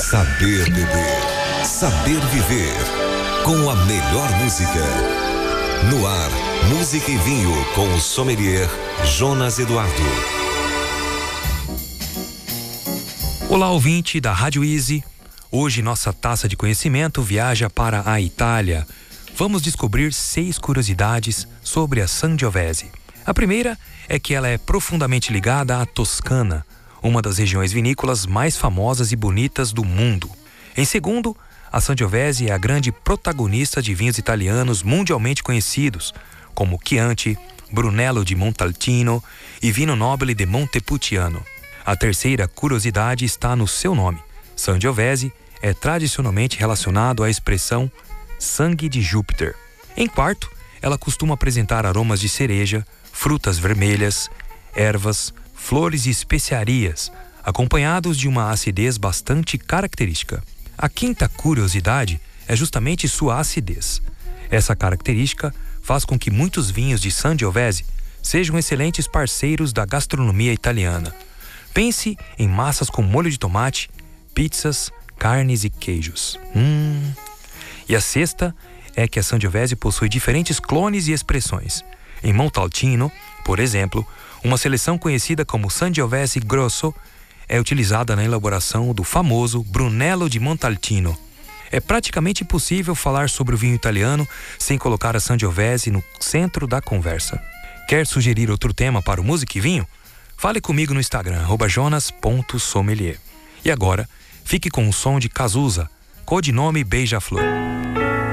Saber beber, saber viver, com a melhor música. No ar, Música e Vinho, com o sommelier Jonas Eduardo. Olá, ouvinte da Rádio Easy. Hoje nossa taça de conhecimento viaja para a Itália. Vamos descobrir 6 curiosidades sobre a Sangiovese. A primeira é que ela é profundamente ligada à Toscana, uma das regiões vinícolas mais famosas e bonitas do mundo. Em segundo, a Sangiovese é a grande protagonista de vinhos italianos mundialmente conhecidos, como Chianti, Brunello di Montalcino e Vinho Nobile de Montepulciano. A terceira curiosidade está no seu nome. Sangiovese é tradicionalmente relacionado à expressão sangue de Júpiter. Em quarto, ela costuma apresentar aromas de cereja, frutas vermelhas, ervas, flores e especiarias, acompanhados de uma acidez bastante característica. A quinta curiosidade é justamente sua acidez. Essa característica faz com que muitos vinhos de Sangiovese sejam excelentes parceiros da gastronomia italiana. Pense em massas com molho de tomate, pizzas, carnes e queijos. E a sexta é que a Sangiovese possui diferentes clones e expressões. Em Montalcino, por exemplo, uma seleção conhecida como Sangiovese Grosso é utilizada na elaboração do famoso Brunello di Montalcino. É praticamente impossível falar sobre o vinho italiano sem colocar a Sangiovese no centro da conversa. Quer sugerir outro tema para o Música e Vinho? Fale comigo no Instagram, @jonas.sommelier. E agora, fique com o som de Cazuza, codinome Beija-Flor.